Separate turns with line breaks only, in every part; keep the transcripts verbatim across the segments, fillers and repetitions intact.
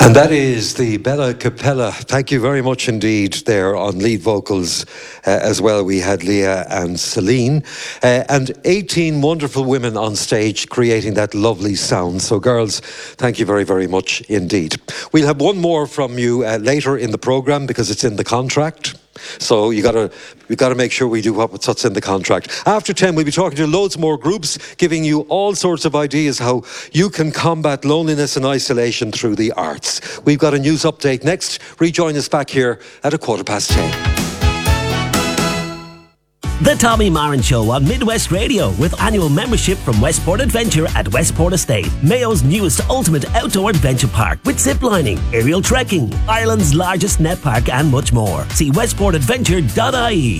And that is the Bella Capella. Thank you very much indeed there on lead vocals uh, as well. We had Leah and Celine uh, and eighteen wonderful women on stage creating that lovely sound. So girls, thank you very, very much indeed. We'll have one more from you uh, later in the programme because it's in the contract. So you gotta, we got to make sure we do what's in the contract. After ten, we'll be talking to loads more groups, giving you all sorts of ideas how you can combat loneliness and isolation through the arts. We've got a news update next. Rejoin us back here at a quarter past ten.
The Tommy Marin Show on Midwest Radio with annual membership from Westport Adventure at Westport Estate, Mayo's newest ultimate outdoor adventure park with ziplining, aerial trekking, Ireland's largest net park and much more. See westport adventure dot I E.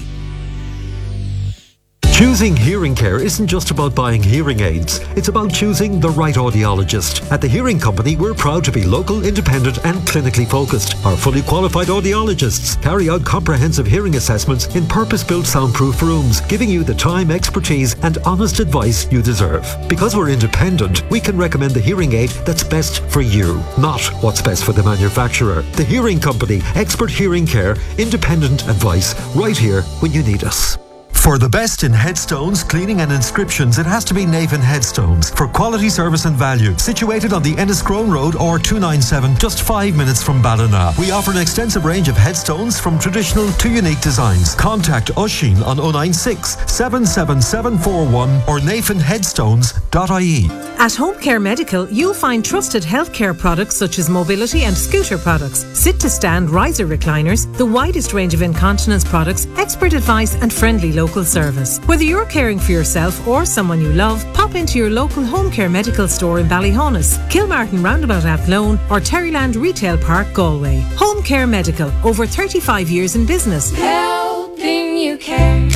Choosing hearing care isn't just about buying hearing aids, it's about choosing the right audiologist. At the Hearing Company, we're proud to be local, independent and clinically focused. Our fully qualified audiologists carry out comprehensive hearing assessments in purpose-built soundproof rooms, giving you the time, expertise and honest advice you deserve. Because we're independent, we can recommend the hearing aid that's best for you, not what's best for the manufacturer. The Hearing Company, expert hearing care, independent advice, right here when you need us. For the best in headstones, cleaning and inscriptions, it has to be Navan Headstones. For quality service and value, situated on the Enniscrone Road or two ninety-seven, just five minutes from Ballina. We offer an extensive range of headstones from traditional to unique designs. Contact Oisín on oh nine six, seven seven seven four one or navan headstones dot I E.
At Home Care Medical, you'll find trusted healthcare products such as mobility and scooter products, sit-to-stand riser recliners, the widest range of incontinence products, expert advice and friendly local service. Whether you're caring for yourself or someone you love, pop into your local Home Care Medical store in Ballyhonus, Kilmartin Roundabout Athlone or Terryland Retail Park, Galway. Home Care Medical, over thirty-five years in business.
Helping you care.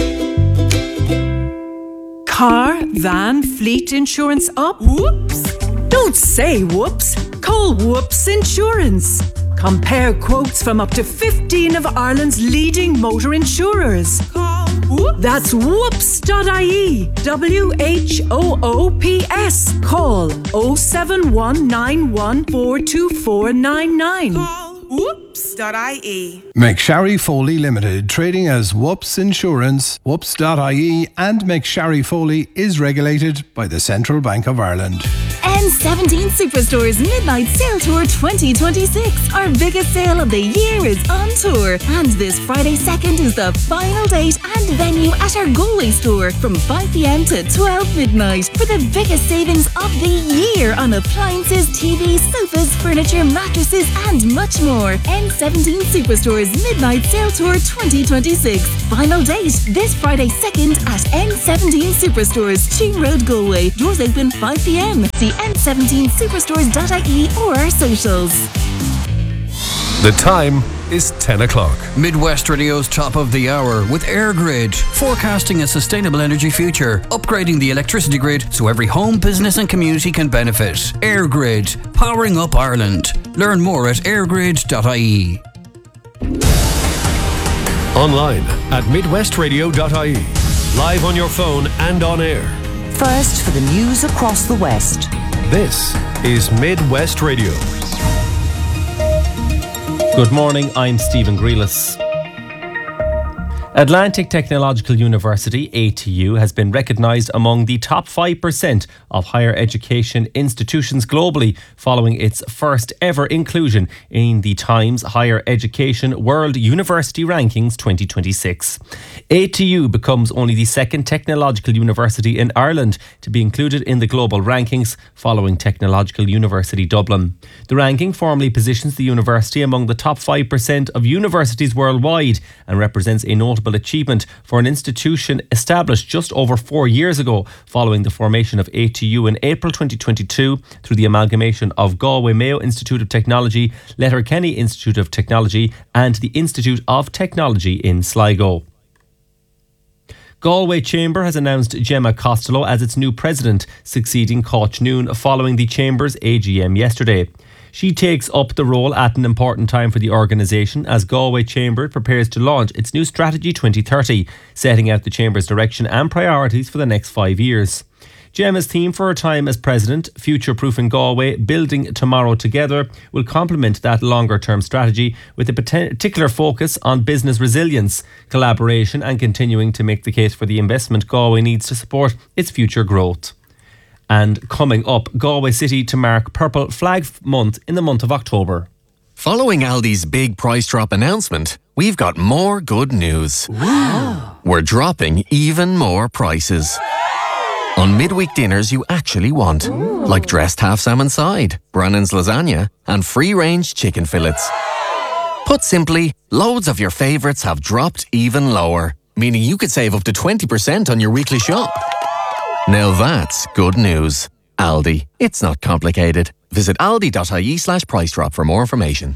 Car, van, fleet insurance up? Whoops! Don't say whoops. Call Whoops Insurance. Compare quotes from up to fifteen of Ireland's leading motor insurers. Call Whoops. That's whoops dot I E. W H O O P S. Call oh seven one nine one four two four nine nine.
Call whoops dot I E.
McSharry Foley Limited, trading as Whoops Insurance, whoops dot I E, and McSharry Foley is regulated by the Central Bank of Ireland.
N seventeen Superstore's Midnight Sale Tour twenty twenty-six. Our biggest sale of the year is on tour. And this Friday second is the final date and venue at our Galway store from five p.m. to twelve midnight for the biggest savings of the year on appliances, T Vs, sofas, furniture, mattresses and much more. N seventeen Superstore's Midnight Sale Tour twenty twenty-six. Final date this Friday second at N seventeen Superstores, Sheen Road, Galway. Doors open five p.m. See N seventeen superstores dot I E or our socials.
The time is ten o'clock.
Midwest Radio's top of the hour with EirGrid, forecasting a sustainable energy future, upgrading the electricity grid so every home, business and community can benefit. EirGrid, powering up Ireland. Learn more at air grid dot I E.
Online at midwest radio dot I E. Live on your phone and on air.
First for the news across the West.
This is Midwest Radio.
Good morning, I'm Stephen Grealis. Atlantic Technological University, A T U, has been recognised among the top five percent of higher education institutions globally following its first ever inclusion in the Times Higher Education World University Rankings twenty twenty-six. A T U becomes only the second technological university in Ireland to be included in the global rankings following Technological University Dublin. The ranking formally positions the university among the top five percent of universities worldwide and represents a notable achievement for an institution established just over four years ago following the formation of A T U in April twenty twenty-two through the amalgamation of Galway Mayo Institute of Technology, Letterkenny Institute of Technology and the Institute of Technology in Sligo. Galway Chamber has announced Gemma Costello as its new president, succeeding Cáit Noon following the Chamber's A G M yesterday. She takes up the role at an important time for the organisation as Galway Chamber prepares to launch its new Strategy twenty thirty, setting out the Chamber's direction and priorities for the next five years. Gemma's theme for her time as president, Future-Proofing Galway, Building Tomorrow Together, will complement that longer-term strategy with a particular focus on business resilience, collaboration and continuing to make the case for the investment Galway needs to support its future growth. And coming up, Galway City to mark Purple Flag Month in the month of October.
Following Aldi's big price drop announcement, we've got more good news. Wow. We're dropping even more prices. On midweek dinners you actually want, Ooh. Like dressed half salmon side, Brannan's lasagna, and free-range chicken fillets. Put simply, loads of your favourites have dropped even lower, meaning you could save up to twenty percent on your weekly shop. Now that's good news. Aldi, it's not complicated. Visit aldi.ie slash price drop for more information.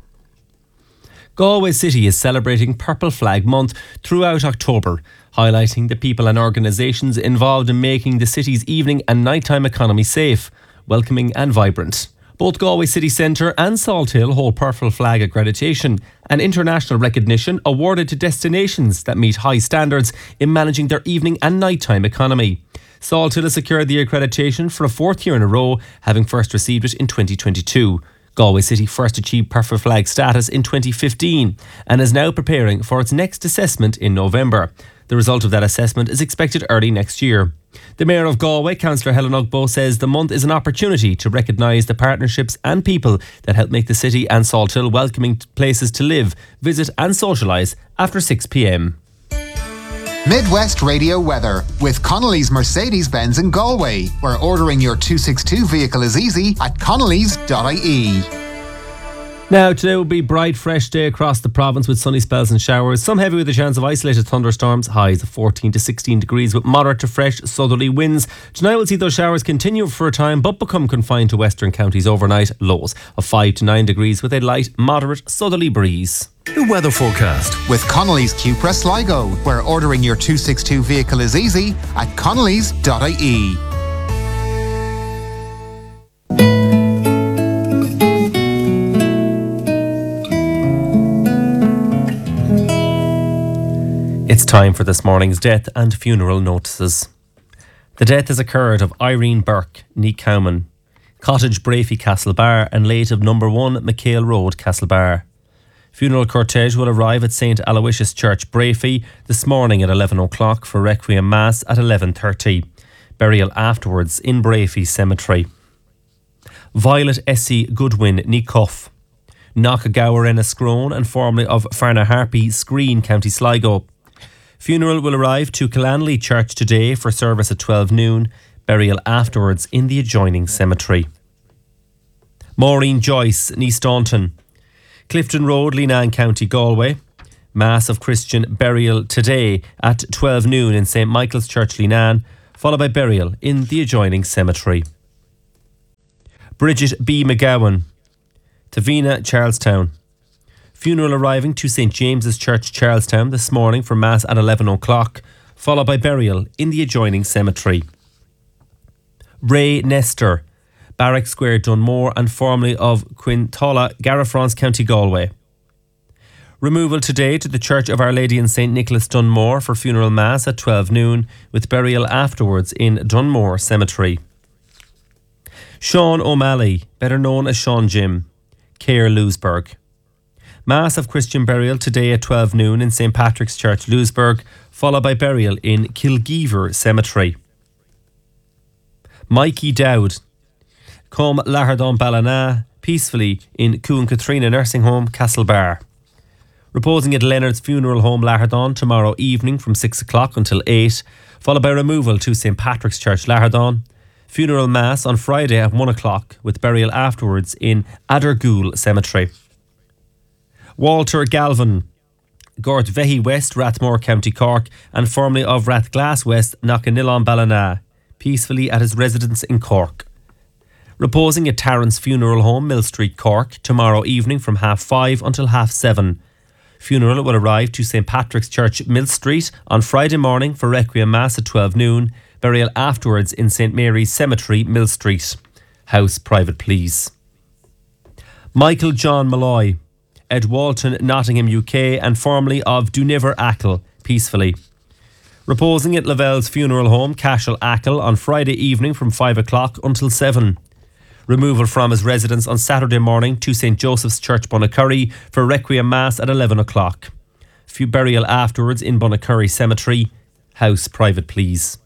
Galway City is celebrating Purple Flag Month throughout October, highlighting the people and organisations involved in making the city's evening and nighttime economy safe, welcoming and vibrant. Both Galway City Centre and Salthill hold Purple Flag accreditation, an international recognition awarded to destinations that meet high standards in managing their evening and nighttime economy. Salthill has secured the accreditation for a fourth year in a row, having first received it in twenty twenty-two. Galway City first achieved Purple Flag status in twenty fifteen and is now preparing for its next assessment in November. The result of that assessment is expected early next year. The Mayor of Galway, Councillor Helen Ugbo, says the month is an opportunity to recognise the partnerships and people that help make the city and Salthill welcoming places to live, visit and socialise after six p.m.
Midwest Radio weather with Connolly's Mercedes-Benz in Galway, where ordering your two sixty-two vehicle is easy at connellys dot I E.
Now, today will be a bright, fresh day across the province with sunny spells and showers. Some heavy with a chance of isolated thunderstorms. Highs of fourteen to sixteen degrees with moderate to fresh southerly winds. Tonight we'll see those showers continue for a time but become confined to western counties overnight. Lows of five to nine degrees with a light, moderate southerly breeze.
The weather forecast
with Connolly's Cupra Sligo, where ordering your two sixty-two vehicle is easy at connellys dot I E.
It's time for this morning's death and funeral notices. The death has occurred of Irene Burke, ní Cowman, Cottage Brafey, Castlebar, and late of number one McHale Road, Castlebar. Funeral cortege will arrive at Saint Aloysius Church, Brafey, this morning at eleven o'clock for Requiem Mass at eleven thirty. Burial afterwards in Brafey Cemetery. Violet Essie Goodwin, ní Cuff, Knockagawer Enniscrone, and formerly of Farnaharpy, Screen, County Sligo. Funeral will arrive to Killanley Church today for service at twelve noon. Burial afterwards in the adjoining cemetery. Maureen Joyce, ní Staunton, Clifton Road, Leenane, County Galway. Mass of Christian burial today at twelve noon in Saint Michael's Church, Leenane, followed by burial in the adjoining cemetery. Bridget B. McGowan, Tavina, Charlestown. Funeral arriving to Saint James's Church, Charlestown this morning for Mass at eleven o'clock, followed by burial in the adjoining cemetery. Ray Nestor, Barrack Square, Dunmore, and formerly of Quintola, Garafrance, County Galway. Removal today to the Church of Our Lady in Saint Nicholas, Dunmore for funeral Mass at twelve noon, with burial afterwards in Dunmore Cemetery. Sean O'Malley, better known as Sean Jim, Cahir, Lewisburg. Mass of Christian burial today at twelve noon in Saint Patrick's Church, Lewisburg, followed by burial in Kilgeever Cemetery. Mikey Dowd, Come Lahardon Ballina, peacefully in Cuan Katrina Nursing Home, Castlebar. Reposing at Leonard's Funeral Home, Lahardon, tomorrow evening from six o'clock until eight, followed by removal to Saint Patrick's Church, Lahardon. Funeral Mass on Friday at one o'clock, with burial afterwards in Addergool Cemetery. Walter Galvin, Gort Vehi West, Rathmore, County Cork, and formerly of Rathglass West, Knockanill Ballina, peacefully at his residence in Cork. Reposing at Tarrant's Funeral Home, Mill Street, Cork, tomorrow evening from half five until half seven. Funeral will arrive to Saint Patrick's Church, Mill Street, on Friday morning for Requiem Mass at twelve noon. Burial afterwards in Saint Mary's Cemetery, Mill Street. House private, please. Michael John Malloy, Ed Walton, Nottingham, U K, and formerly of Duniver Ackle, peacefully. Reposing at Lavelle's funeral home, Cashel Achill, on Friday evening from five o'clock until seven. Removal from his residence on Saturday morning to Saint Joseph's Church, Bunnacurry, for Requiem Mass at eleven o'clock. Few burial afterwards in Bunnacurry Cemetery. House private, please.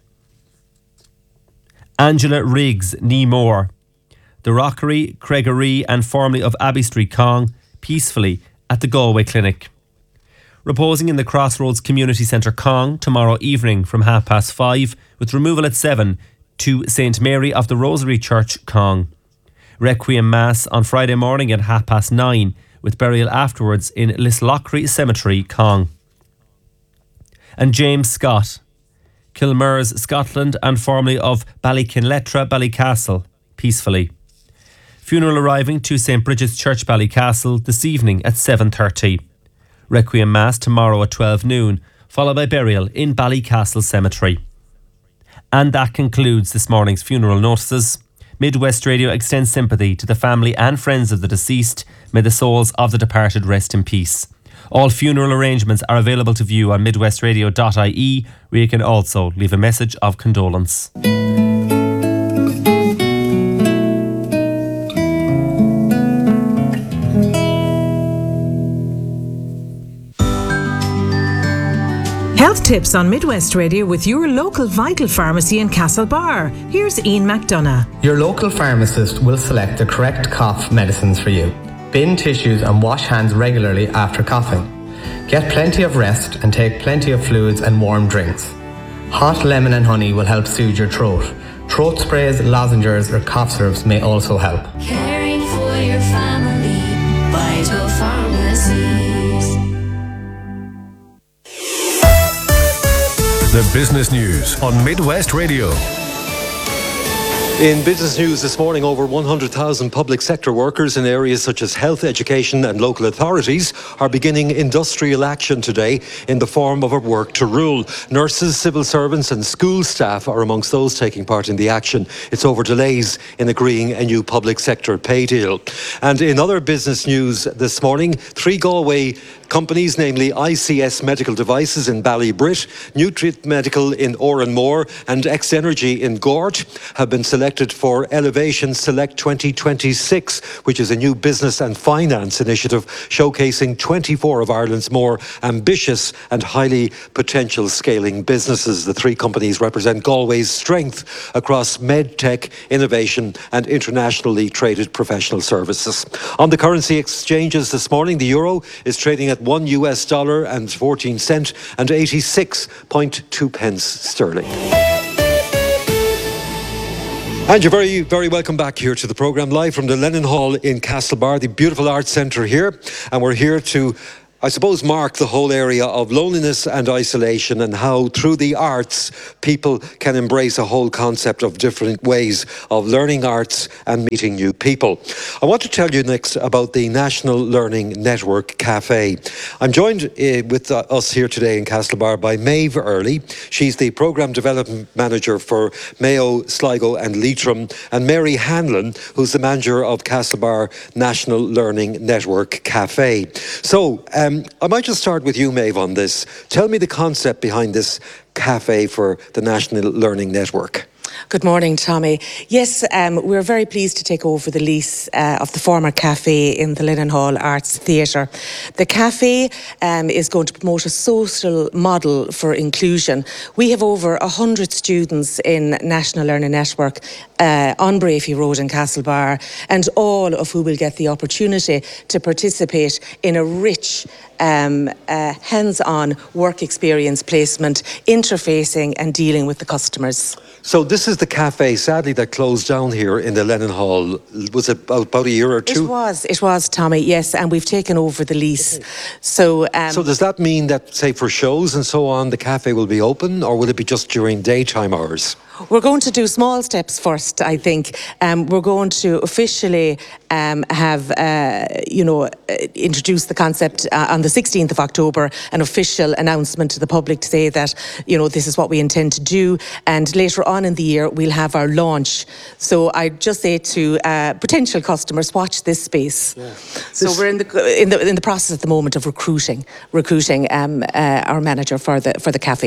Angela Riggs, Nee Moore. The Rockery, Craigery and formerly of Abbey Street, Cong, peacefully at the Galway Clinic. Reposing in the Crossroads Community Centre, Cong, tomorrow evening from half past five, with removal at seven to Saint Mary of the Rosary Church, Cong. Requiem Mass on Friday morning at half past nine, with burial afterwards in Lislochry Cemetery, Cong. And James Scott, Kilmers, Scotland, and formerly of Ballykinletra, Ballycastle, peacefully. Funeral arriving to Saint Bridget's Church, Ballycastle, this evening at seven thirty. Requiem Mass tomorrow at twelve noon, followed by burial in Ballycastle Cemetery. And that concludes this morning's funeral notices. Midwest Radio extends sympathy to the family and friends of the deceased. May the souls of the departed rest in peace. All funeral arrangements are available to view on midwest radio dot I E, where you can also leave a message of condolence.
Health tips on Midwest Radio with your local Vital Pharmacy in Castlebar. Here's Ian McDonough.
Your local pharmacist will select the correct cough medicines for you. Bin tissues and wash hands regularly after coughing. Get plenty of rest and take plenty of fluids and warm drinks. Hot lemon and honey will help soothe your throat. Throat sprays, lozenges or cough syrups may also help.
Caring for your family, Vital Pharmacies.
The business news on Midwest Radio.
In business news this morning, over one hundred thousand public sector workers in areas such as health, education and local authorities are beginning industrial action today in the form of a work to rule. Nurses, civil servants and school staff are amongst those taking part in the action. It's over delays in agreeing a new public sector pay deal. And in other business news this morning, three Galway companies, namely I C S Medical Devices in Ballybrit, Nutrient Medical in Oranmore and X Energy in Gort, have been selected for Elevation Select twenty twenty-six, which is a new business and finance initiative showcasing twenty-four of Ireland's more ambitious and highly potential scaling businesses. The three companies represent Galway's strength across medtech, innovation and internationally traded professional services. On the currency exchanges this morning, the euro is trading at one U S dollar and fourteen cent and eighty-six point two pence sterling. And you're very, very welcome back here to the programme, live from the Lennon Hall in Castlebar, the beautiful arts centre here. And we're here to, I suppose, mark the whole area of loneliness and isolation and how through the arts people can embrace a whole concept of different ways of learning arts and meeting new people. I want to tell you next about the National Learning Network Cafe. I'm joined uh, with uh, us here today in Castlebar by Maeve Early. She's the Programme Development Manager for Mayo, Sligo and Leitrim, and Mary Hanlon, who's the Manager of Castlebar National Learning Network Cafe. So, um, Um, I might just start with you, Maeve, on this. Tell me the concept behind this cafe for the National Learning Network.
Good morning, Tommy. Yes, um, we're very pleased to take over the lease uh, of the former cafe in the Lennon Hall Arts Theatre. The cafe um, is going to promote a social model for inclusion. We have over one hundred students in National Learning Network uh, on Brafey Road in Castlebar, and all of who will get the opportunity to participate in a rich Um, uh, hands-on work experience placement, interfacing and dealing with the customers.
So this is the cafe, sadly, that closed down here in the Lennon Hall. Was it about, about a year or two?
It was, it was, Tommy, yes, and we've taken over the lease. So, um,
so does that mean that, say, for shows and so on, the cafe will be open, or will it be just during daytime hours?
We're going to do small steps first, I think. Um, we're going to officially um, have, uh, you know, uh, introduce the concept uh, on the sixteenth of October, an official announcement to the public to say that, you know, this is what we intend to do. And later on in the year, we'll have our launch. So I'd just say to uh, potential customers, watch this space. Yeah. So this we're in the, in the in the process at the moment of recruiting, recruiting um, uh, our manager for the for the cafe.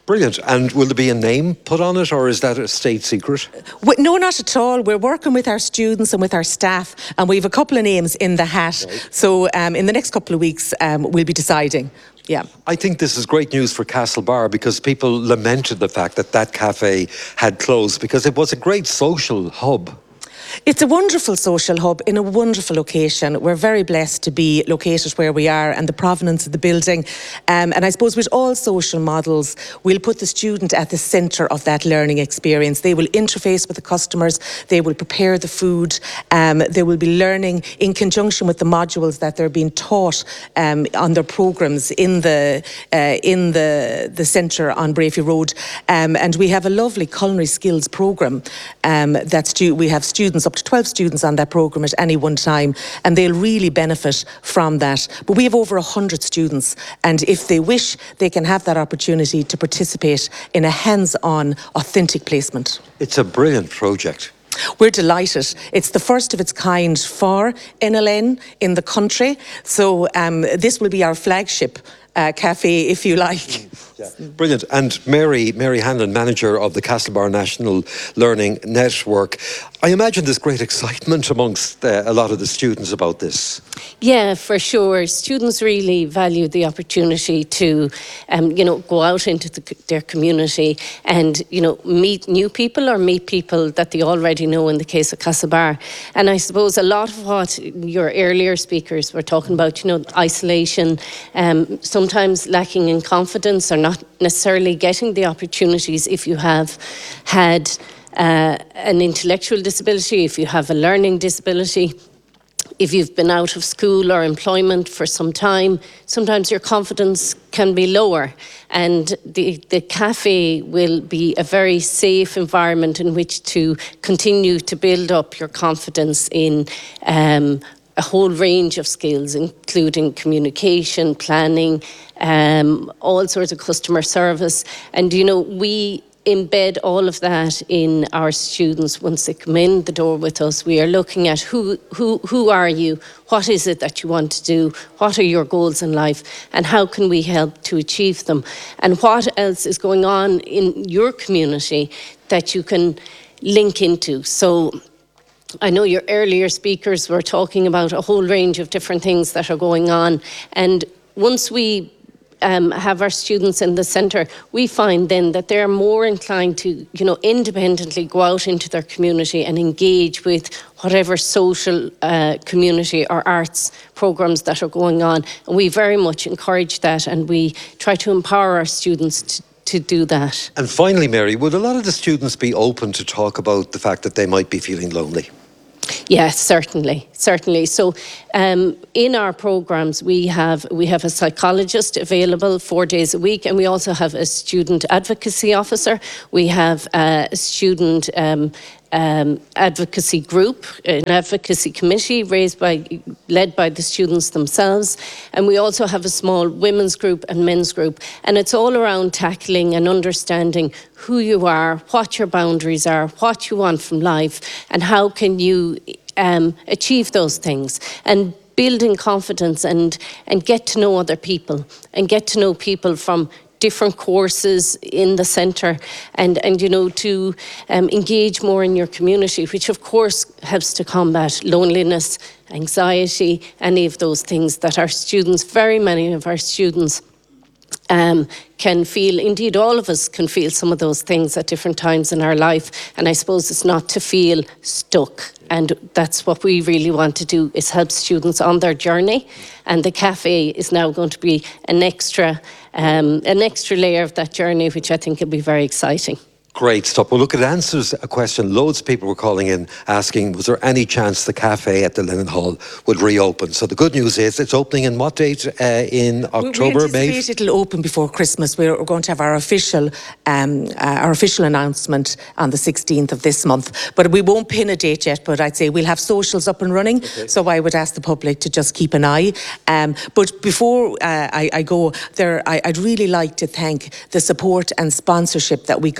Brilliant. And will there be a name put on it, or is that a state secret?
W- No, not at all. We're working with our students and with our staff, and we have a couple of names in the hat.
Right.
So um, in the next couple of weeks, um, we'll be deciding. Yeah.
I think this is great news for Castlebar, because people lamented the fact that that cafe had closed, because it was a great social hub.
It's a wonderful social hub in a wonderful location. We're very blessed to be located where we are, and the provenance of the building. Um, and I suppose with all social models, we'll put the student at the centre of that learning experience. They will interface with the customers, they will prepare the food, um, they will be learning in conjunction with the modules that they're being taught um, on their programmes in the uh, in the, the centre on Brafey Road. Um, and we have a lovely culinary skills programme um, that stu- we have students, up to twelve students on that programme at any one time, and they'll really benefit from that. But we have over one hundred students, and if they wish, they can have that opportunity to participate in a hands-on, authentic placement.
It's a brilliant project.
We're delighted. It's the first of its kind for N L N in the country, so um, this will be our flagship uh, cafe, if you like.
Yeah. Brilliant. And Mary, Mary Hanlon, manager of the Castlebar National Learning Network. I imagine there's great excitement amongst uh, a lot of the students about this.
Yeah, for sure. Students really value the opportunity to, um, you know, go out into the, their community and, you know, meet new people or meet people that they already know in the case of Castlebar. And I suppose a lot of what your earlier speakers were talking about, you know, isolation, um, sometimes lacking in confidence or not necessarily getting the opportunities if you have had uh, an intellectual disability, if you have a learning disability, if you've been out of school or employment for some time, sometimes your confidence can be lower. And the, the cafe will be a very safe environment in which to continue to build up your confidence in um, a whole range of skills, including communication, planning, um, all sorts of customer service. And, you know, we embed all of that in our students once they come in the door with us. We are looking at who, who, who are you? What is it that you want to do? What are your goals in life? And how can we help to achieve them? And what else is going on in your community that you can link into? So I know your earlier speakers were talking about a whole range of different things that are going on. And once we Um, have our students in the centre, we find then that they're more inclined to, you know, independently go out into their community and engage with whatever social uh, community or arts programmes that are going on. And we very much encourage that, and we try to empower our students to to do that.
And finally, Mary, would a lot of the students be open to talk about the fact that they might be feeling lonely?
Yes, certainly, certainly. So, um, in our programs, we have we have a psychologist available four days a week, and we also have a student advocacy officer. We have a student um, um, advocacy group, an advocacy committee raised by led by the students themselves, and we also have a small women's group and men's group, and it's all around tackling and understanding who you are, what your boundaries are, what you want from life, and how can you um, achieve those things, and building confidence and and get to know other people and get to know people from different courses in the centre, and and you know to um, engage more in your community, which of course helps to combat loneliness, anxiety, any of those things that our students, very many of our students, Um, can feel. Indeed, all of us can feel some of those things at different times in our life, and I suppose it's not to feel stuck, and that's what we really want to do, is help students on their journey, and the cafe is now going to be an extra um, an extra layer of that journey, which I think will be very exciting.
Great stuff. Well, look, it answers a question. Loads of people were calling in asking, was there any chance the cafe at the Lennon Hall would reopen? So the good news is it's opening in what date? Uh, in October,
we
May?
We anticipate it'll open before Christmas. We're, we're going to have our official um, uh, our official announcement on the sixteenth of this month. But we won't pin a date yet, but I'd say we'll have socials up and running. Okay. So I would ask the public to just keep an eye. Um, but before uh, I, I go there, I, I'd really like to thank the support and sponsorship that we got from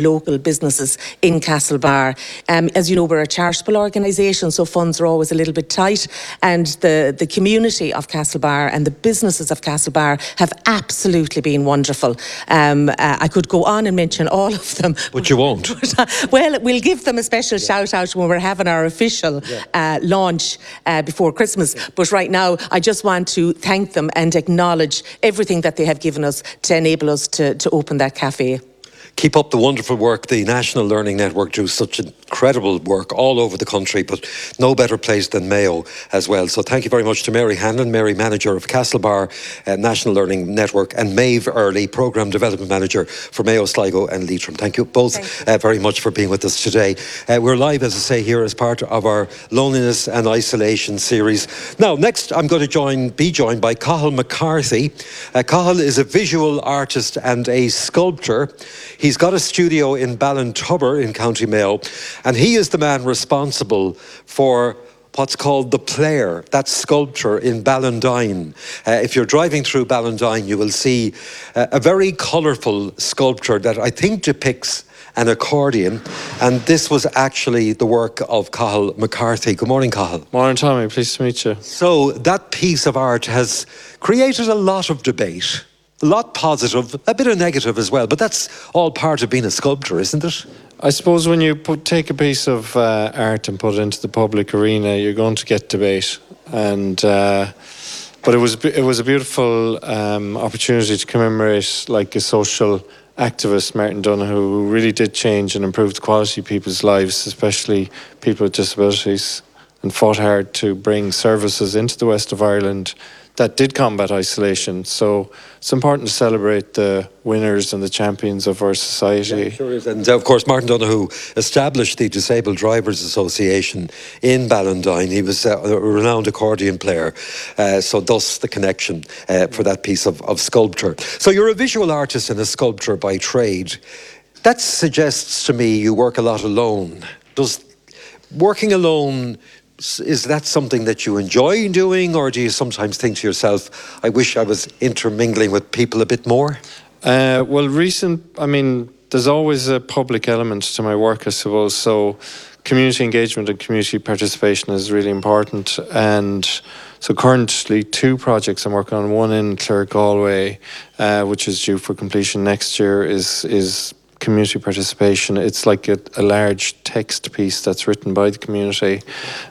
local businesses in Castlebar. Um, as you know, we're a charitable organisation, so funds are always a little bit tight, and the, the community of Castlebar and the businesses of Castlebar have absolutely been wonderful. Um, uh, I could go on and mention all of them.
But you won't.
Well, we'll give them a special yeah. shout out when we're having our official yeah. uh, launch uh, before Christmas. Yeah. But right now, I just want to thank them and acknowledge everything that they have given us to enable us to, to open that cafe.
Keep up the wonderful work. The National Learning Network do such incredible work all over the country, but no better place than Mayo as well. So thank you very much to Mary Hanlon, Mary Manager of Castlebar uh, National Learning Network, and Maeve Early, Programme Development Manager for Mayo, Sligo and Leitrim. Thank you both thank you. Uh, very much for being with us today. Uh, we're live, as I say, here as part of our Loneliness and Isolation series. Now, next I'm going to join, be joined by Cathal McCarthy. Uh, Cathal is a visual artist and a sculptor. He's got a studio in Ballintubber in County Mayo, and he is the man responsible for what's called the Player, that sculpture in Ballandine. Uh, if you're driving through Ballandine, you will see uh, a very colourful sculpture that I think depicts an accordion, and this was actually the work of Cathal McCarthy. Good morning, Cathal.
Morning, Tommy. Pleased to meet you.
So that piece of art has created a lot of debate. A lot positive, a bit of negative as well, but that's all part of being a sculptor, isn't it?
I suppose when you put, take a piece of uh, art and put it into the public arena, you're going to get debate. And uh, but it was it was a beautiful um, opportunity to commemorate like a social activist, Martin Donoghue, who really did change and improve the quality of people's lives, especially people with disabilities, and fought hard to bring services into the west of Ireland that did combat isolation. So it's important to celebrate the winners and the champions of our society.
Yeah, sure is. And of course, Martin Donoghue established the Disabled Drivers Association in Ballandine. He was a renowned accordion player, uh, so thus the connection uh, for that piece of, of sculpture. So you're a visual artist and a sculptor by trade. That suggests to me you work a lot alone. Does working alone, is that something that you enjoy doing, or do you sometimes think to yourself, I wish I was intermingling with people a bit more?
Uh, well, recent, I mean, there's always a public element to my work, I suppose. So community engagement and community participation is really important. And so currently two projects I'm working on, one in Clare Galway, uh, which is due for completion next year, is is community participation. It's like a, a large text piece that's written by the community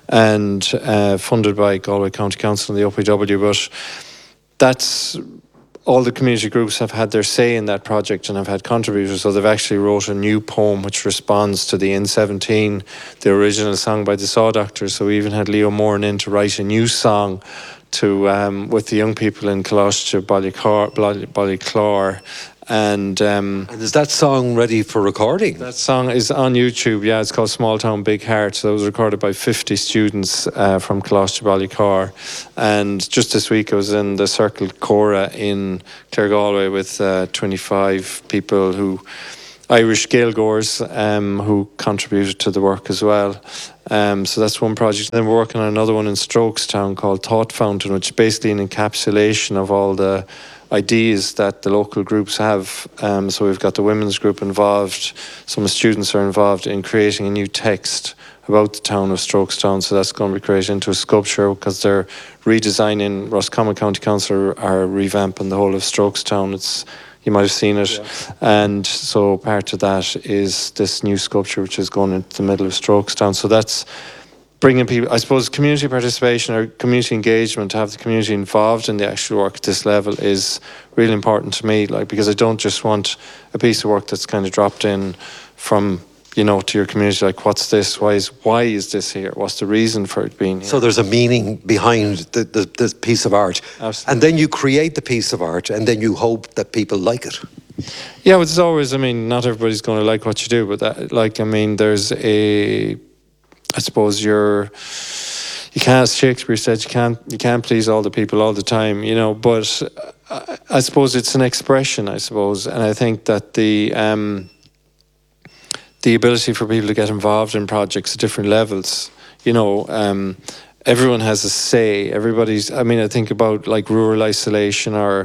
and uh, funded by Galway County Council and the O P W, but that's all the community groups have had their say in that project and have had contributors. So they've actually wrote a new poem which responds to the N seventeen, the original song by the Saw Doctors. So we even had Leo Moran in to write a new song to um, with the young people in Colossia, Ballyclare. And, um,
and is that song ready for recording?
That song is on YouTube, yeah. It's called Small Town Big Heart. So it was recorded by fifty students uh, from Colossia Ballycar. And just this week I was in the Circle Cora in Clare Galway with uh, twenty-five people who, Irish Gaelgoers, um, who contributed to the work as well. Um, so that's one project. Then we're working on another one in Strokestown called Thought Fountain, which is basically an encapsulation of all the ideas that the local groups have. Um, so we've got the women's group involved. Some students are involved in creating a new text about the town of Strokestown. So that's going to be created into a sculpture because they're redesigning, Roscommon County Council are revamping the whole of Strokestown. It's You might have seen it. Yeah. And so part of that is this new sculpture which is going into the middle of Strokestown. So that's bringing people, I suppose community participation or community engagement, to have the community involved in the actual work at this level is really important to me, like, because I don't just want a piece of work that's kind of dropped in from, you know, to your community, like, what's this, why is why is this here, what's the reason for it being here?
So there's a meaning behind the, the, the piece of art.
Absolutely.
And then you create the piece of art and then you hope that people like it.
Yeah, well, it's always, I mean, not everybody's going to like what you do, but that, like, I mean, there's a, I suppose you're, you can't, as Shakespeare said, you can't, you can't please all the people all the time, you know, but I, I suppose it's an expression, I suppose, and I think that the, um, the ability for people to get involved in projects at different levels, you know, um, everyone has a say, everybody's, I mean, I think about like rural isolation or,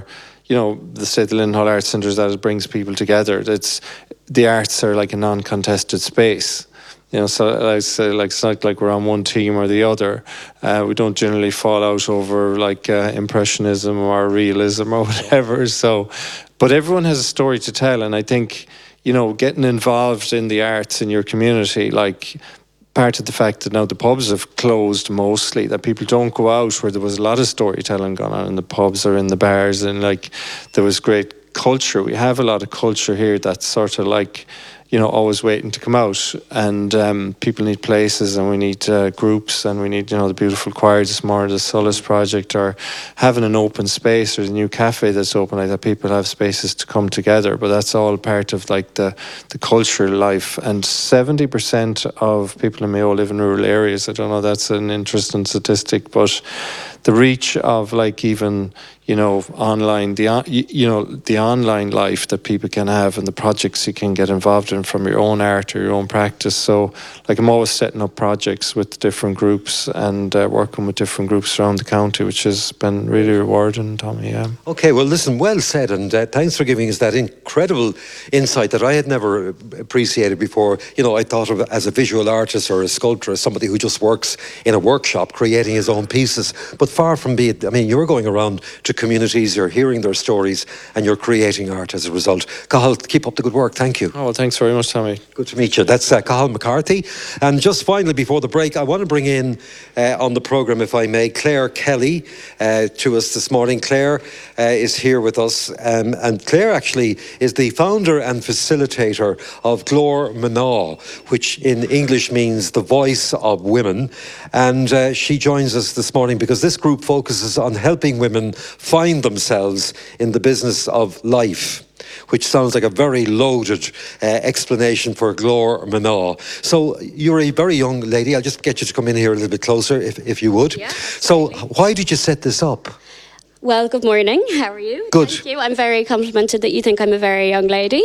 you know, the say the Lindenhall Arts Centre is that it brings people together. It's the arts are like a non-contested space. You know, so I say, like, it's not like we're on one team or the other. Uh, we don't generally fall out over like uh, impressionism or realism or whatever. So, but everyone has a story to tell, and I think, you know, getting involved in the arts in your community, like part of the fact that now the pubs have closed mostly, that people don't go out where there was a lot of storytelling going on in the pubs or in the bars, and like there was great culture. We have a lot of culture here that's sort of like, you know, always waiting to come out, and um, people need places, and we need uh, groups, and we need, you know, the beautiful choir this morning, the Solace Project, or having an open space, or the new cafe that's open, like that people have spaces to come together. But that's all part of like the, the cultural life. And seventy percent of people in Mayo live in rural areas. I don't know, that's an interesting statistic, but the reach of like even, you know, online, the you know, the online life that people can have, and the projects you can get involved in from your own art or your own practice. So like I'm always setting up projects with different groups and uh, working with different groups around the county, which has been really rewarding, Tommy. Yeah.
Okay, well listen, well said, and uh, thanks for giving us that incredible insight that I had never appreciated before. You know, I thought of as a visual artist or a sculptor as somebody who just works in a workshop creating his own pieces, but far from being, I mean, you're going around to communities, you're hearing their stories, and you're creating art as a result. Cathal, keep up the good work. Thank you.
Oh, well, thanks very much, Tommy.
Good to meet you. That's uh, Cathal McCarthy. And just finally, before the break, I want to bring in uh, on the programme, if I may, Claire Kelly uh, to us this morning. Claire uh, is here with us, um, and Claire actually is the founder and facilitator of Glór Mná, which in English means the voice of women. And uh, she joins us this morning because this group focuses on helping women find themselves in the business of life, which sounds like a very loaded uh, explanation for Glór Mná. So you're a very young lady. I'll just get you to come in here a little bit closer, if, if you would.
Yeah,
so why did you set this up?
Well, good morning. How are you?
Good.
Thank you. I'm very complimented that you think I'm a very young lady.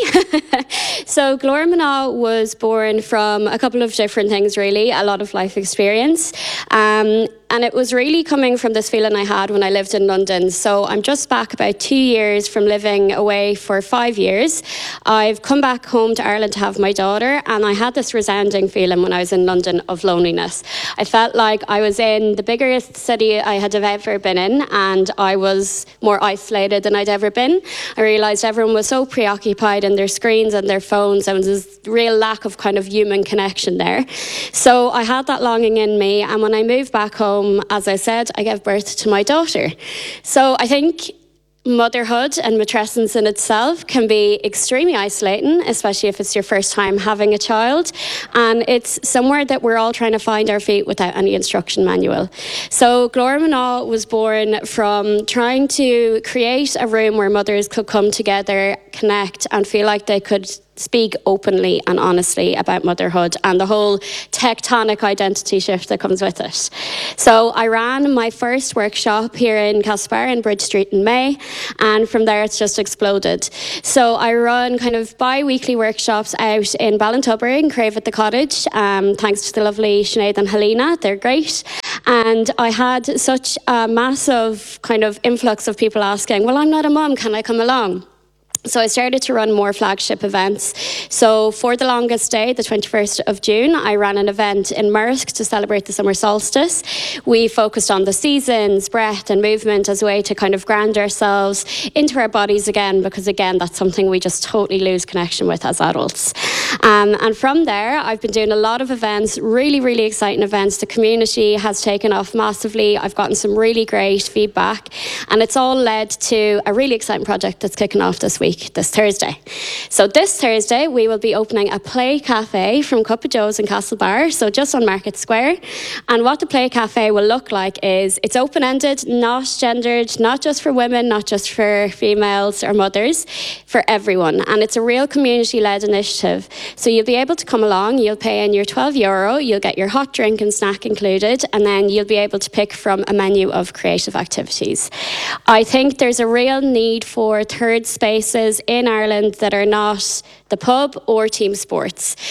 So Glór Mná was born from a couple of different things, really, a lot of life experience. Um, And it was really coming from this feeling I had when I lived in London. So I'm just back about two years from living away for five years. I've come back home to Ireland to have my daughter, and I had this resounding feeling when I was in London of loneliness. I felt like I was in the biggest city I had ever been in, and I was more isolated than I'd ever been. I realised everyone was so preoccupied in their screens and their phones, and there was this real lack of kind of human connection there. So I had that longing in me, and when I moved back home, as I said, I gave birth to my daughter. So I think motherhood and matrescence in itself can be extremely isolating, especially if it's your first time having a child. And it's somewhere that we're all trying to find our feet without any instruction manual. So Glór Mná was born from trying to create a room where mothers could come together, connect, and feel like they could speak openly and honestly about motherhood and the whole tectonic identity shift that comes with it. So I ran my first workshop here in Castlebar in Bridge Street in May, and from there it's just exploded. So I run kind of bi-weekly workshops out in Ballintubber and Crave at the Cottage, um, thanks to the lovely Sinead and Helena. They're great. And I had such a massive kind of influx of people asking, well, I'm not a mum, can I come along? So I started to run more flagship events. So for the longest day, the twenty-first of June, I ran an event in Murrisk to celebrate the summer solstice. We focused on the seasons, breath and movement as a way to kind of ground ourselves into our bodies again, because again, that's something we just totally lose connection with as adults. Um, and from there, I've been doing a lot of events, really, really exciting events. The community has taken off massively. I've gotten some really great feedback, and it's all led to a really exciting project that's kicking off this week. This Thursday. So this Thursday we will be opening a play cafe from Cup of Joe's in Castlebar, so just on Market Square. And what the play cafe will look like is it's open-ended, not gendered, not just for women, not just for females or mothers, for everyone. And it's a real community-led initiative. So you'll be able to come along, you'll pay in your twelve euro, you'll get your hot drink and snack included, and then you'll be able to pick from a menu of creative activities. I think there's a real need for third spaces in Ireland that are not the pub or team sports.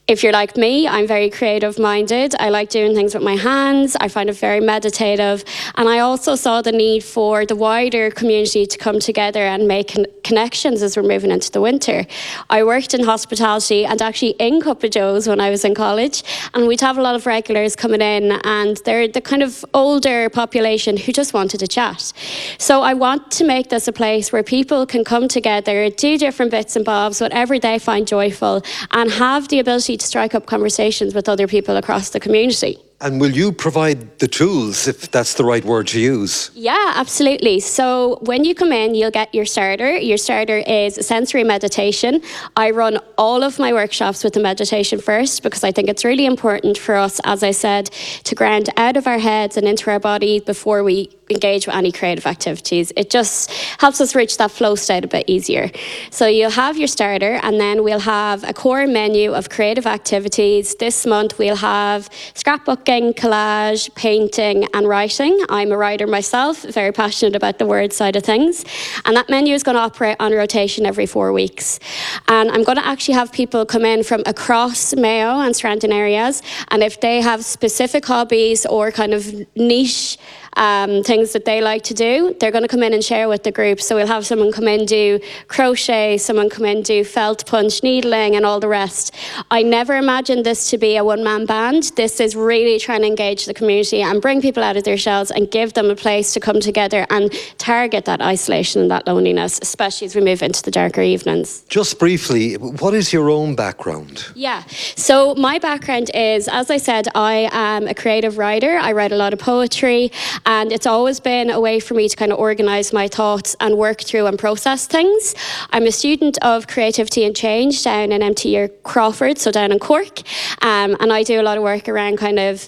If you're like me, I'm very creative minded. I like doing things with my hands. I find it very meditative. And I also saw the need for the wider community to come together and make con- connections as we're moving into the winter. I worked in hospitality and actually in Cup of Joe's when I was in college. And we'd have a lot of regulars coming in, and they're the kind of older population who just wanted to chat. So I want to make this a place where people can come together, do different bits and bobs, whatever they find joyful, and have the ability to strike up conversations with other people across the community.
And will you provide the tools, if that's the right word to use?
Yeah, absolutely. So when you come in, you'll get your starter. Your starter is sensory meditation. I run all of my workshops with the meditation first because I think it's really important for us, as I said, to ground out of our heads and into our body before we engage with any creative activities. It just helps us reach that flow state a bit easier. So you'll have your starter, and then we'll have a core menu of creative activities. This month we'll have scrapbooking, collage, painting and writing. I'm a writer myself, very passionate about the word side of things. And that menu is going to operate on rotation every four weeks. And I'm going to actually have people come in from across Mayo and surrounding areas. And if they have specific hobbies or kind of niche Um, things that they like to do, they're going to come in and share with the group. So we'll have someone come in do crochet, someone come in do felt punch, needling and all the rest. I never imagined this to be a one-man band. This is really trying to engage the community and bring people out of their shells and give them a place to come together and target that isolation and that loneliness, especially as we move into the darker evenings.
Just briefly, what is your own background?
Yeah, so my background is, as I said, I am a creative writer. I write a lot of poetry. And it's always been a way for me to kind of organise my thoughts and work through and process things. I'm a student of creativity and change down in M T U Crawford, so down in Cork. Um, and I do a lot of work around kind of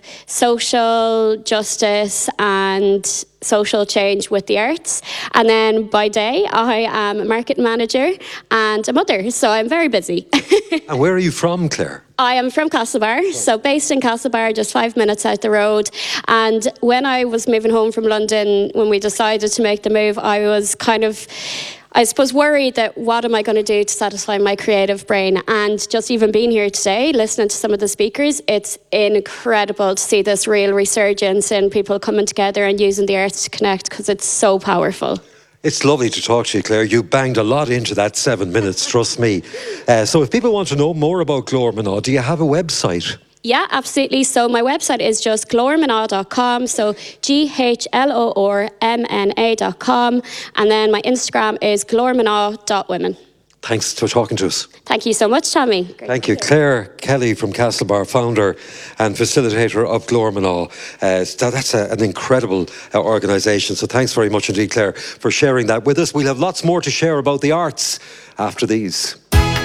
social justice and social change with the arts. And then by day, I am a market manager and a mother, so I'm very busy.
And where are you from, Claire?
I am from Castlebar, so based in Castlebar, just five minutes out the road. And when I was moving home from London, when we decided to make the move, I was kind of, I suppose, worried that what am I going to do to satisfy my creative brain? And just even being here today, listening to some of the speakers, it's incredible to see this real resurgence in people coming together and using the arts to connect, because it's so powerful.
It's lovely to talk to you, Claire. You banged a lot into that seven minutes, trust me. Uh, so if people want to know more about Glormanaw, do you have a website?
Yeah, absolutely. So my website is just glormanaw dot com. So G H L O R M N A dot com. And then my Instagram is glormanaw dot women.
Thanks for talking to us.
Thank you so much, Tommy. Great.
Thank you. Claire Kelly from Castlebar, founder and facilitator of Glormanaw. Uh, so that's a, an incredible uh, organisation. So thanks very much indeed, Claire, for sharing that with us. We'll have lots more to share about the arts after these.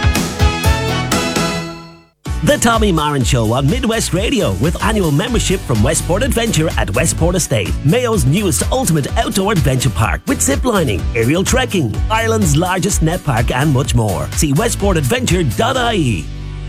The Tommy Marin Show on Midwest Radio, with annual membership from Westport Adventure at Westport Estate, Mayo's newest ultimate outdoor adventure park, with zip lining, aerial trekking, Ireland's largest net park and much more. See westport adventure dot I E.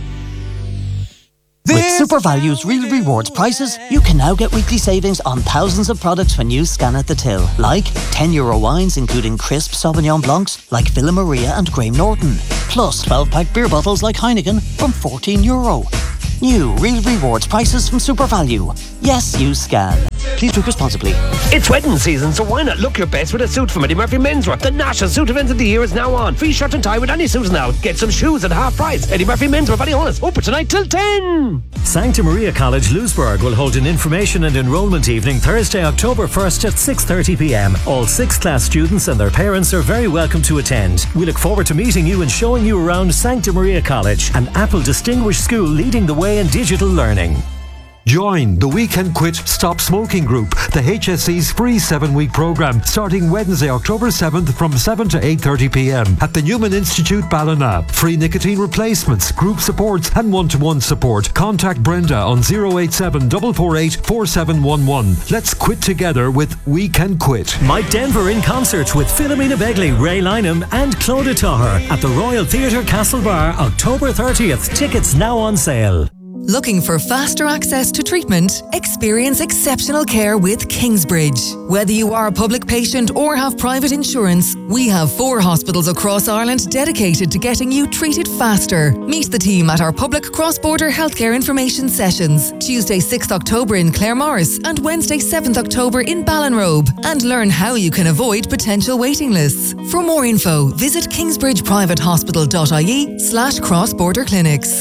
With SuperValue's Real Rewards prices, you can now get weekly savings on thousands of products when you scan at the till. Like ten euro wines including crisp Sauvignon Blancs like Villa Maria and Graham Norton. Plus twelve pack beer bottles like Heineken from fourteen euro. New Real Rewards prices from SuperValue. Yes, you scan. Please drink responsibly.
It's wedding season, so why not look your best with a suit from Eddie Murphy Menswear? The national suit event of the year is now on. Free shirt and tie with any suit now. Get some shoes at half price. Eddie Murphy Menswear, Ballyhonus, open tonight till ten.
Sancta Maria College Lewisburg will hold an information and enrolment evening Thursday, October first at six thirty p m. All sixth class students and their parents are very welcome to attend. We look forward to meeting you and showing you around Sancta Maria College, an Apple distinguished school leading the way in digital learning. Join the We Can Quit Stop Smoking Group, the H S C's free seven-week programme, starting Wednesday, October seventh from seven to eight thirty p m at the Newman Institute, Ballina. Free nicotine replacements, group supports and one-to-one support. Contact Brenda on zero eight seven, four four eight, four seven one one. Let's quit together with We Can Quit. Mike Denver in concert with Philomena Begley, Ray Lynham and Claudia Taher at the Royal Theatre Castlebar, October thirtieth. Tickets now on sale.
Looking for faster access to treatment? Experience exceptional care with Kingsbridge. Whether you are a public patient or have private insurance, we have four hospitals across Ireland dedicated to getting you treated faster. Meet the team at our public cross-border healthcare information sessions, Tuesday sixth October in Claremorris and Wednesday seventh October in Ballinrobe, and learn how you can avoid potential waiting lists. For more info, visit kingsbridgeprivatehospital.ie slash cross-border clinics.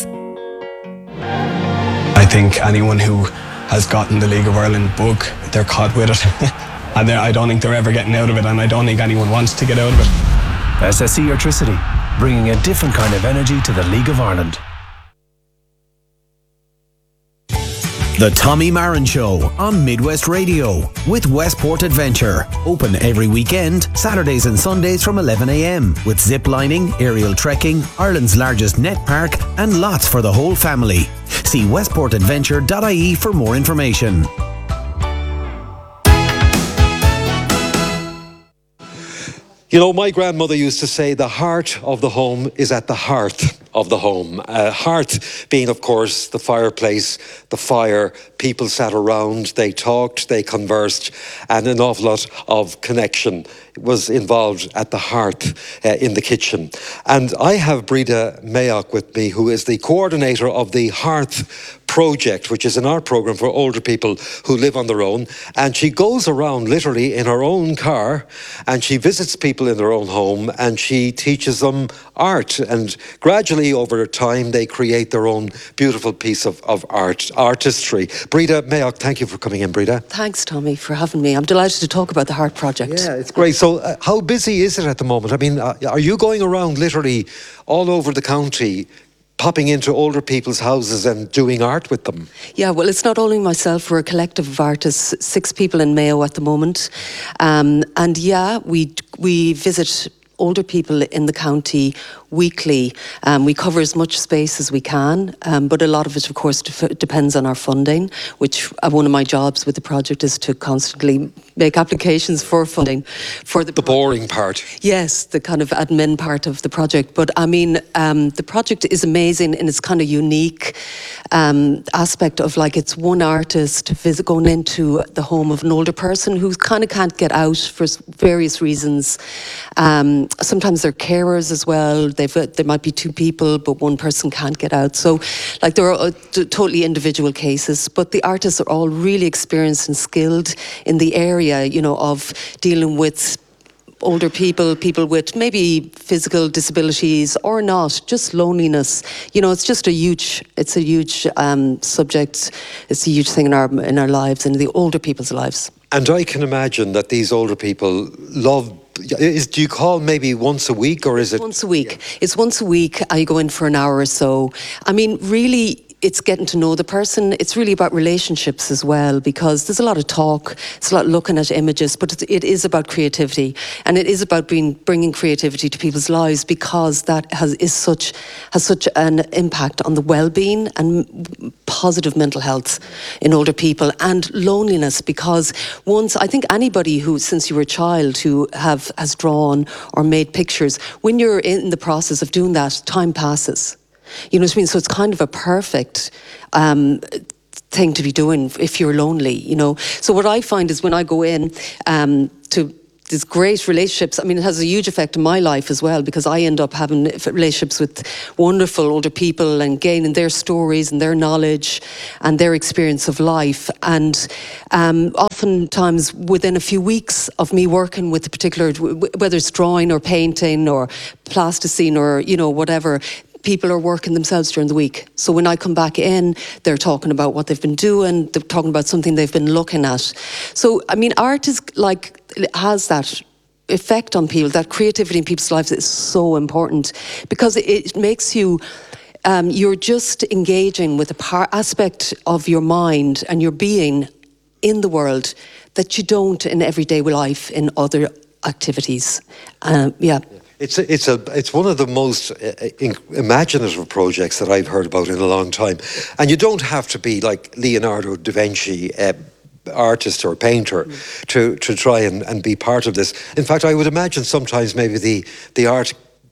I think anyone who has gotten the League of Ireland bug, they're caught with it. And I don't think they're ever getting out of it, and I don't think anyone wants to get out of it.
S S E Electricity, bringing a different kind of energy to the League of Ireland.
The Tommy Marin Show on Midwest Radio with Westport Adventure. Open every weekend, Saturdays and Sundays from eleven a m with zip lining, aerial trekking, Ireland's largest net park and lots for the whole family. See westport adventure dot I E for more information.
You know, my grandmother used to say the heart of the home is at the hearth of the home. Uh, hearth being, of course, the fireplace, the fire. People sat around, they talked, they conversed, and an awful lot of connection was involved at the hearth uh, in the kitchen. And I have Breda Mayock with me, who is the coordinator of the Hearth Project, which is an art program for older people who live on their own. And she goes around literally in her own car and she visits people in their own home and she teaches them art. And gradually over time, they create their own beautiful piece of, of art, artistry. Breda Mayock, thank you for coming in, Breda.
Thanks, Tommy, for having me. I'm delighted to talk about the Heart Project.
Yeah, it's great. So uh, how busy is it at the moment? I mean, uh, are you going around literally all over the county popping into older people's houses and doing art with them?
Yeah, well, it's not only myself, we're a collective of artists, six people in Mayo at the moment. Um, and yeah, we we visit older people in the county weekly. Um, we cover as much space as we can, um, but a lot of it, of course, def- depends on our funding, which uh, one of my jobs with the project is to constantly make applications for funding. For the,
the boring part.
Yes, the kind of admin part of the project. But I mean, um, the project is amazing in its kind of unique um, aspect of like it's one artist visit, going into the home of an older person who kind of can't get out for various reasons. Um, sometimes they're carers as well. They've, there might be two people, but one person can't get out. So, like, there are uh, t- totally individual cases, but the artists are all really experienced and skilled in the area, you know, of dealing with older people, people with maybe physical disabilities or not, just loneliness. You know, it's just a huge, it's a huge um, subject. It's a huge thing in our in our lives and the older people's lives.
And I can imagine that these older people love. Is, do you call maybe once a week or is it?
Once a week. Yeah. It's once a week. I go in for an hour or so. I mean, really, it's getting to know the person. It's really about relationships as well, because there's a lot of talk, it's a lot of looking at images, but it's, it is about creativity, and it is about being, bringing creativity to people's lives, because that has is such has such an impact on the well-being and positive mental health in older people, and loneliness. Because once, I think anybody who, since you were a child, who have has drawn or made pictures, when you're in the process of doing that, time passes. You know what I mean? So it's kind of a perfect um, thing to be doing if you're lonely, you know. So what I find is when I go in um, to these great relationships, I mean, it has a huge effect on my life as well, because I end up having relationships with wonderful older people and gaining their stories and their knowledge and their experience of life. And um, oftentimes within a few weeks of me working with a particular, whether it's drawing or painting or plasticine or, you know, whatever, people are working themselves during the week. So when I come back in, they're talking about what they've been doing, they're talking about something they've been looking at. So, I mean, art is like, it has that effect on people, that creativity in people's lives is so important, because it, it makes you, um, you're just engaging with a par- aspect of your mind and your being in the world that you don't in everyday life in other activities. Um, yeah.
It's a, it's a it's one of the most uh, imaginative projects that I've heard about in a long time, and you don't have to be like Leonardo da Vinci, uh, artist or painter, mm. to to try and, and be part of this. In fact, I would imagine sometimes maybe the the art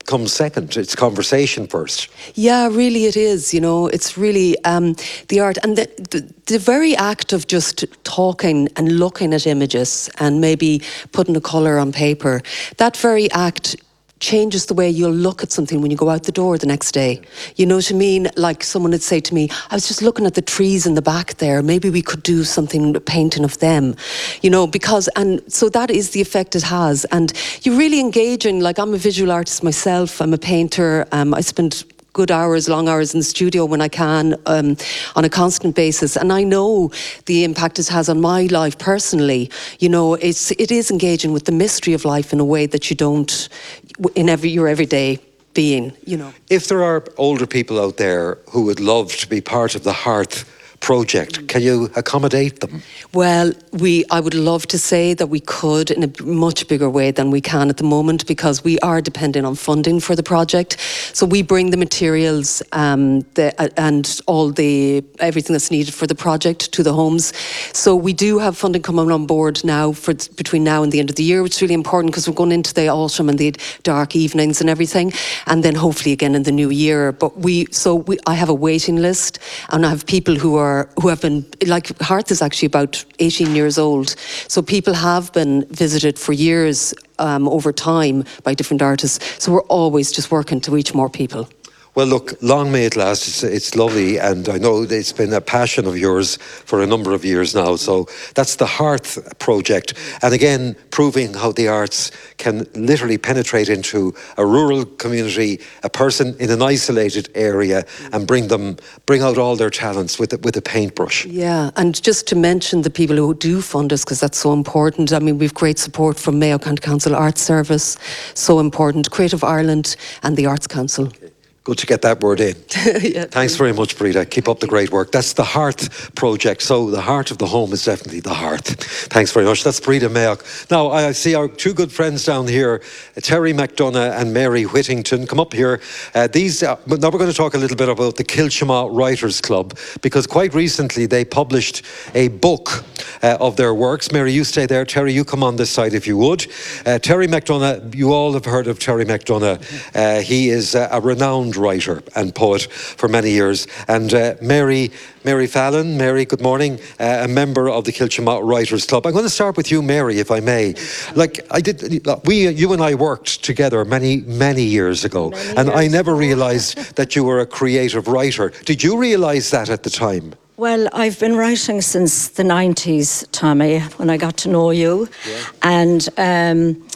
comes second. It's conversation first.
Yeah, really it is, you know, it's really um, the art and the, the, the very act of just talking and looking at images and maybe putting a colour on paper, that very act changes the way you'll look at something when you go out the door the next day. You know what I mean? Like someone would say to me, I was just looking at the trees in the back there, maybe we could do something, painting of them, you know, because, and so that is the effect it has. And you're really engaging, like I'm a visual artist myself, I'm a painter, um, I spend good hours, long hours in the studio when I can, um, on a constant basis. And I know the impact it has on my life personally. You know, it's, it is engaging with the mystery of life in a way that you don't in every your everyday being, you know.
If there are older people out there who would love to be part of the Hearth project, can you accommodate them?
Well, we I would love to say that we could in a much bigger way than we can at the moment, because we are dependent on funding for the project. So we bring the materials um, the, uh, and all the everything that's needed for the project to the homes. So we do have funding coming on board now for between now and the end of the year, which is really important because we're going into the autumn and the dark evenings and everything, and then hopefully again in the new year. But we so we I have a waiting list, and I have people who are who have been, like Hearth is actually about eighteen years old, so people have been visited for years um, over time by different artists, so we're always just working to reach more people.
Well, look, long may it last. It's, it's lovely, and I know it's been a passion of yours for a number of years now. So that's the Hearth project, and again, proving how the arts can literally penetrate into a rural community, a person in an isolated area, and bring them, bring out all their talents with a, with a paintbrush.
Yeah, and just to mention the people who do fund us, because that's so important. I mean, we've great support from Mayo County Council Arts Service, so important, Creative Ireland, and the Arts Council.
Good to get that word in. Yeah, thanks very much, Breda. Keep up the great work. That's the Hearth project. So the heart of the home is definitely the hearth. Thanks very much. That's Breda Mayock. Now, I see our two good friends down here, Terry McDonough and Mary Whittington. Come up here. Uh, these. Uh, now we're going to talk a little bit about the Kilchama Writers Club, because quite recently they published a book uh, of their works. Mary, you stay there. Terry, you come on this side if you would. Uh, Terry McDonough, you all have heard of Terry McDonough. Uh, he is uh, a renowned writer and poet for many years. And uh, Mary Mary Fallon, Mary, good morning, uh, a member of the Kilchama Writers Club. I'm going to start with you, Mary, if I may. Like I did, we, you and I worked together many, many years ago, many and years I never realised that you were a creative writer. Did you realise that at the time?
Well, I've been writing since the nineties, Tommy, when I got to know you, yeah. and. Um,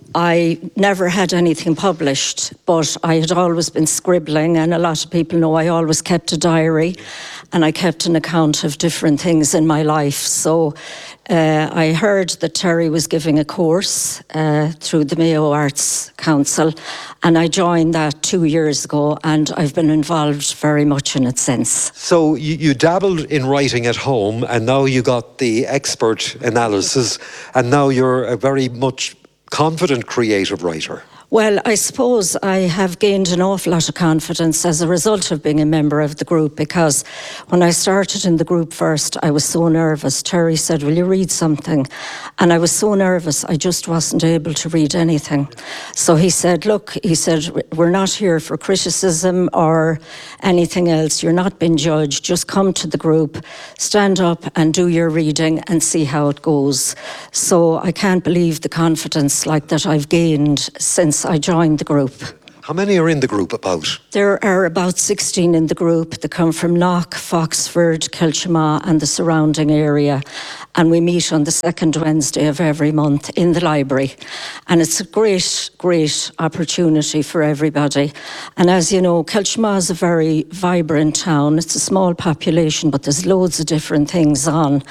I never had anything published, but I had always been scribbling, and a lot of people know I always kept a diary, and I kept an account of different things in my life. So uh, I heard that Terry was giving a course uh, through the Mayo Arts Council, and I joined that two years ago, and I've been involved very much in it since.
So you, you dabbled in writing at home, and now you got the expert analysis, and now you're a very much confident creative writer.
Well, I suppose I have gained an awful lot of confidence as a result of being a member of the group, because when I started in the group first, I was so nervous. Terry said, will you read something? And I was so nervous, I just wasn't able to read anything. So he said, look, he said, we're not here for criticism or anything else. You're not being judged. Just come to the group, stand up and do your reading and see how it goes. So I can't believe the confidence like that I've gained since I joined the group.
How many are in the group about?
There are about sixteen in the group. They come from Knock, Foxford, Kilchama and the surrounding area. And we meet on the second Wednesday of every month in the library. And it's a great, great opportunity for everybody. And as you know, Kilchama is a very vibrant town. It's a small population, but there's loads of different things on.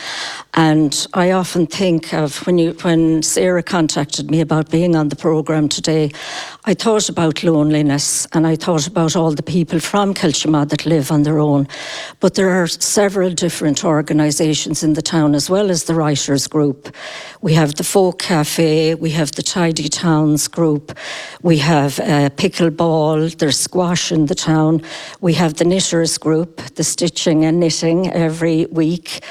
And I often think of when you, when Sarah contacted me about being on the programme today, I thought about loneliness, and I thought about all the people from Kilchama that live on their own. But there are several different organisations in the town, as well as the Writers Group. We have the Folk Cafe, we have the Tidy Towns Group, we have uh, pickleball, there's squash in the town, we have the Knitters Group, the stitching and knitting every week.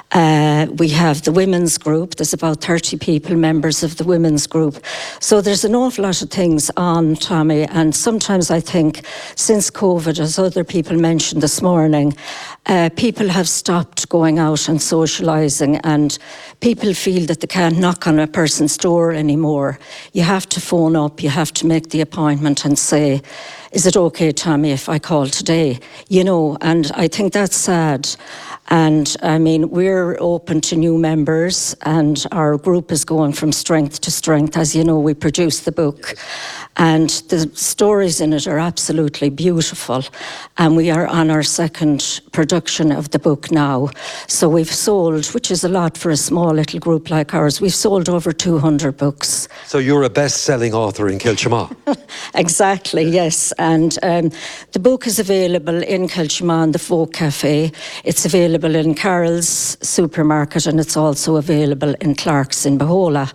Uh, we have the Women's Group, there's about thirty people, members of the Women's Group. So there's an awful lot of things on, Tommy, and sometimes I think since COVID, as other people mentioned this morning, uh, people have stopped going out and socialising, and people feel that they can't knock on a person's door anymore. You have to phone up, you have to make the appointment and say, is it okay, Tommy, if I call today? You know, and I think that's sad. And I mean, we're open to new members, and our group is going from strength to strength. As you know, we produced the book, and the stories in it are absolutely beautiful. And we are on our second production of the book now. So we've sold, which is a lot for a small little group like ours, we've sold over two hundred books.
So you're a best-selling author in Kilchama.
Exactly, yes. And um, the book is available in Kilchama in the Folk Cafe. It's available in Carroll's supermarket, and it's also available in Clark's in Bahola.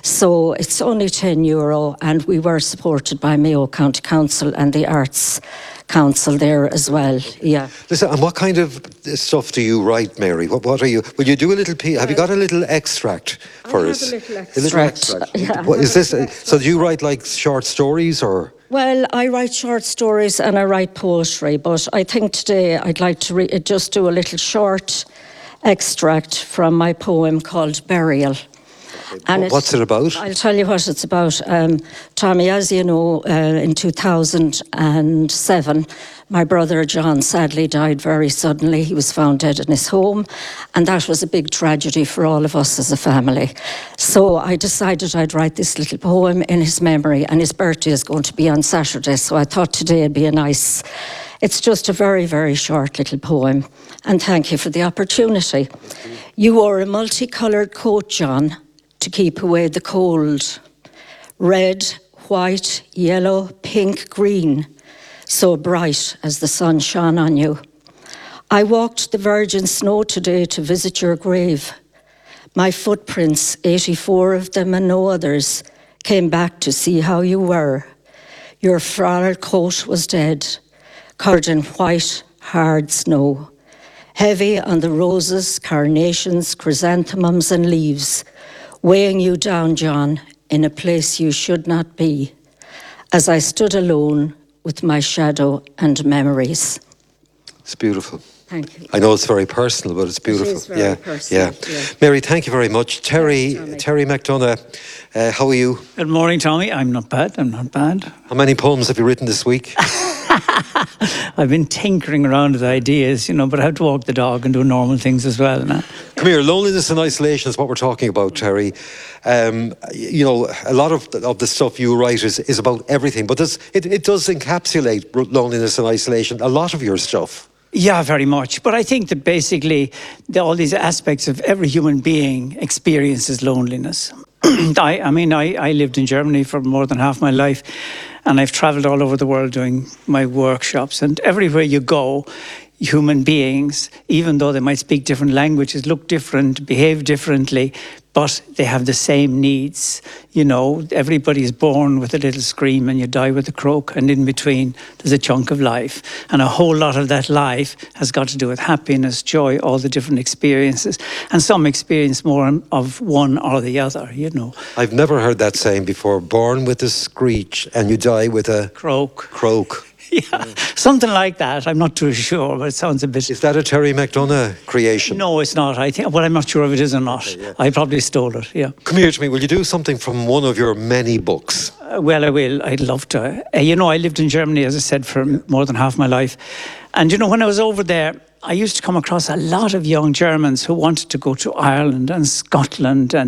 So it's only ten euro, and we were supported by Mayo County Council and the Arts Council there as well. Yeah.
Listen, and what kind of stuff do you write, Mary? What, what are you? Will you do a little? Piece, have you got a little extract for
I
us?
have a little extract.
A little extract.
Yeah.
What is this? So do you write like short stories or?
Well, I write short stories and I write poetry, but I think today I'd like to re- just do a little short extract from my poem called Burial.
And what's it about?
I'll tell you what it's about. Um, Tommy, as you know, uh, in two thousand seven, my brother John sadly died very suddenly. He was found dead in his home, and that was a big tragedy for all of us as a family. So I decided I'd write this little poem in his memory, and his birthday is going to be on Saturday, so I thought today would be a nice... It's just a very, very short little poem, and thank you for the opportunity. You wore a multicoloured coat, John, to keep away the cold. Red, white, yellow, pink, green, so bright as the sun shone on you. I walked the virgin snow today to visit your grave. My footprints, eighty-four of them and no others, came back to see how you were. Your floral coat was dead, covered in white, hard snow. Heavy on the roses, carnations, chrysanthemums and leaves, weighing you down, John, in a place you should not be, as I stood alone with my shadow and memories.
It's beautiful.
Thank you.
I know it's very personal, but it's beautiful.
It is very
yeah,
personal,
yeah.
yeah.
Mary, thank you very much. Terry,
Thanks,
Terry McDonough, uh, how are you?
Good morning, Tommy. I'm not bad. I'm not bad.
How many poems have you written this week?
I've been tinkering around with ideas, you know, but I have to walk the dog and do normal things as well. No?
Come here, loneliness and isolation is what we're talking about, Terry. Um, you know, a lot of the, of the stuff you write is, is about everything, but this, it, it does encapsulate loneliness and isolation, a lot of your stuff.
Yeah, very much. But I think that basically the, all these aspects of every human being experiences loneliness. I, I mean, I, I lived in Germany for more than half my life, and I've travelled all over the world doing my workshops. And everywhere you go, human beings, even though they might speak different languages, look different, behave differently, but they have the same needs. You know, everybody is born with a little scream and you die with a croak, and in between there's a chunk of life. And a whole lot of that life has got to do with happiness, joy, all the different experiences. And some experience more of one or the other, you know.
I've never heard that saying before, born with a screech and you die with a...
Croak.
Croak.
Yeah, something like that. I'm not too sure, but it sounds a bit...
Is that a Terry McDonough creation?
No, it's not. I think. Well, I'm not sure if it is or not. Okay, yeah. I probably stole it, yeah.
Come here to me. Will you do something from one of your many books?
Uh, well, I will. I'd love to. Uh, you know, I lived in Germany, as I said, for more than half my life. And, you know, when I was over there, I used to come across a lot of young Germans who wanted to go to Ireland and Scotland and